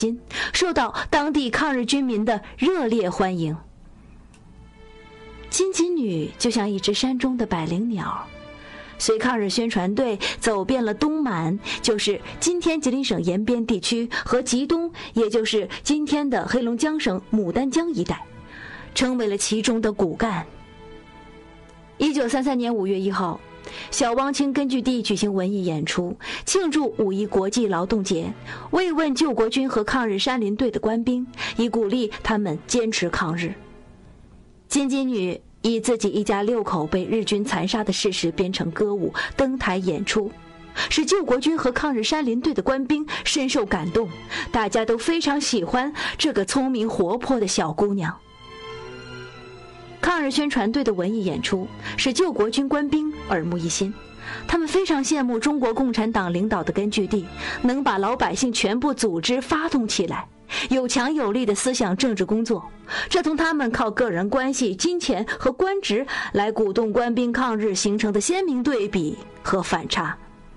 受到当地抗日军民的热烈欢迎。金吉女就像一只山中的百灵鸟，随抗日宣传队走遍了东满，就是今天吉林省延边地区和吉东，也就是今天的黑龙江省牡丹江一带，成为了其中的骨干。1933年5月1号，小汪清根据地举行文艺演出，庆祝5·1国际劳动节，慰问救国军和抗日山林队的官兵，以鼓励他们坚持抗日。金吉女以自己一家6口被日军残杀的事实编成歌舞，登台演出，使救国军和抗日山林队的官兵深受感动，大家都非常喜欢这个聪明活泼的小姑娘。抗日宣传队的文艺演出使救国军官兵耳目一新，他们非常羡慕中国共产党领导的根据地能把老百姓全部组织发动起来，有强有力的思想政治工作，这同他们靠个人关系、金钱和官职来鼓动官兵抗日形成的鲜明对比和反差。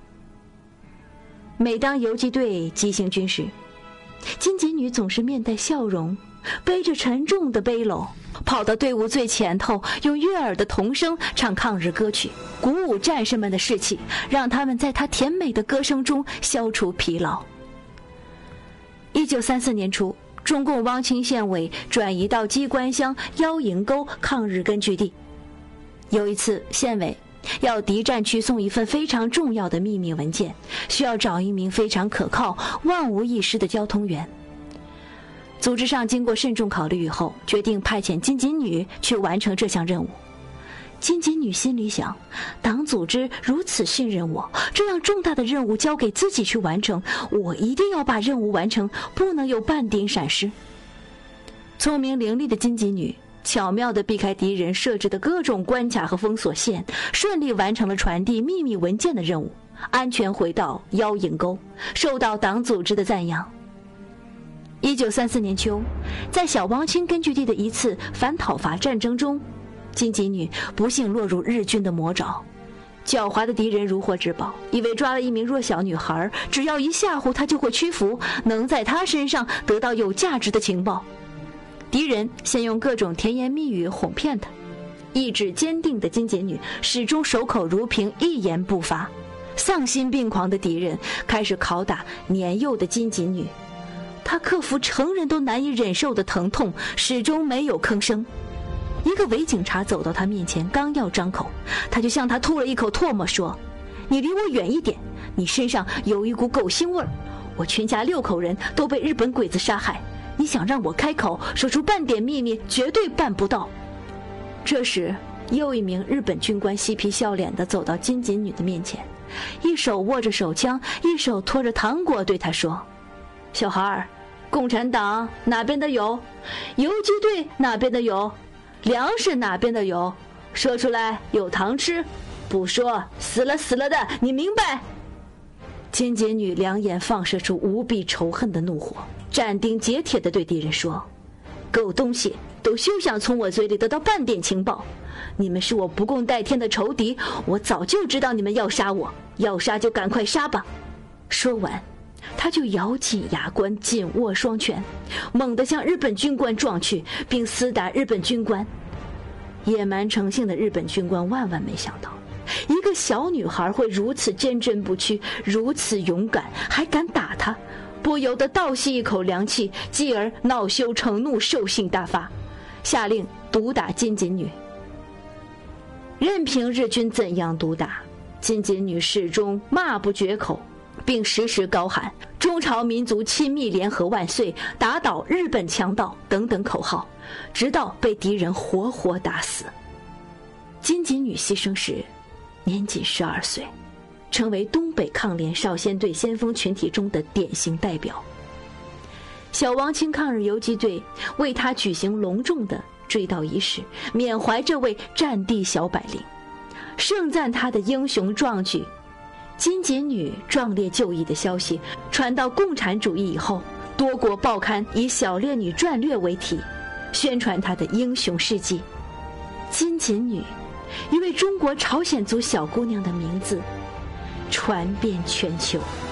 每当游击队急行军时，金吉女总是面带笑容，背着沉重的背篓，跑到队伍最前头，用悦耳的童声唱抗日歌曲，鼓舞战士们的士气，让他们在她甜美的歌声中消除疲劳。1934年初，中共汪清县委转移到鸡冠乡腰营沟抗日根据地。有一次，县委要敌占区送一份非常重要的秘密文件，需要找一名非常可靠、万无一失的交通员。组织上经过慎重考虑以后，决定派遣金吉女去完成这项任务。金吉女心里想，党组织如此信任我，这样重大的任务交给自己去完成，我一定要把任务完成，不能有半点闪失。聪明伶俐的金吉女巧妙地避开敌人设置的各种关卡和封锁线，顺利完成了传递秘密文件的任务，安全回到腰营沟，受到党组织的赞扬。1934年秋，在小汪清根据地的一次反讨伐战争中，金吉女不幸落入日军的魔爪。狡猾的敌人如获至宝，以为抓了一名弱小女孩，只要一吓唬她就会屈服，能在她身上得到有价值的情报。敌人先用各种甜言蜜语哄骗她，意志坚定的金吉女始终守口如瓶，一言不发。丧心病狂的敌人开始拷打年幼的金吉女，她克服成人都难以忍受的疼痛，始终没有吭声。一个伪警察走到他面前，刚要张口，他就向他吐了一口唾沫，说：“你离我远一点，你身上有一股狗腥味儿。我全家6口人都被日本鬼子杀害，你想让我开口说出半点秘密，绝对办不到。”这时，又一名日本军官嬉皮笑脸地走到金吉女的面前，一手握着手枪，一手托着糖果，对她说：“小孩儿，共产党哪边的有？游击队哪边的有？粮食哪边的有？说出来有糖吃，不说死了死了的，你明白？”金吉女两眼放射出无比仇恨的怒火，斩钉截铁地对敌人说：“狗东西，都休想从我嘴里得到半点情报！你们是我不共戴天的仇敌，我早就知道你们要杀我，要杀就赶快杀吧！”说完，他就咬紧牙关，紧握双拳，猛地向日本军官撞去，并厮打日本军官。野蛮成性的日本军官万万没想到，一个小女孩会如此坚贞不屈，如此勇敢，还敢打他，不由得倒吸一口凉气，继而恼羞成怒，兽性大发，下令毒打金吉女。任凭日军怎样毒打，金吉女始终骂不绝口，并时时高喊“中朝民族亲密联合万岁”、“打倒日本强盗”等等口号，直到被敌人活活打死。金吉女牺牲时年仅12岁，成为东北抗联少先队先锋群体中的典型代表。小汪清抗日游击队为她举行隆重的追悼仪式，缅怀这位战地小百灵，盛赞她的英雄壮举。金吉女壮烈就义的消息传到共产主义以后，多国报刊以《小烈女传略》为题，宣传她的英雄事迹。金吉女，一位中国朝鲜族小姑娘的名字传遍全球。